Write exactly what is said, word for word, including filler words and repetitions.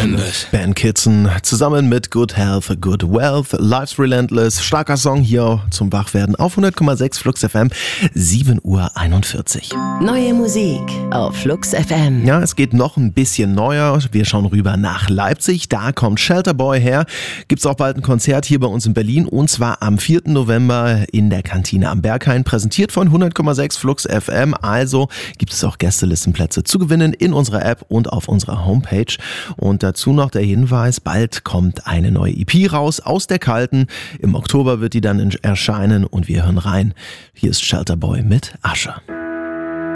Relentless. Ben Kitson zusammen mit Good Health, Good Wealth, Life's Relentless. Starker Song hier zum Wachwerden auf hundert Komma sechs Flux F M, sieben Uhr einundvierzig. Neue Musik auf Flux F M. Ja, es geht noch ein bisschen neuer. Wir schauen rüber nach Leipzig. Da kommt Shelter Boy her. Gibt's auch bald ein Konzert hier bei uns in Berlin und zwar am vierten November in der Kantine am Berghain. Präsentiert von hundert Komma sechs Flux F M. Also gibt es auch Gästelistenplätze zu gewinnen in unserer App und auf unserer Homepage. Und dazu noch der Hinweis, bald kommt eine neue E P raus aus der Kalten. Im Oktober wird die dann erscheinen und wir hören rein. Hier ist Shelter Boy mit Asche.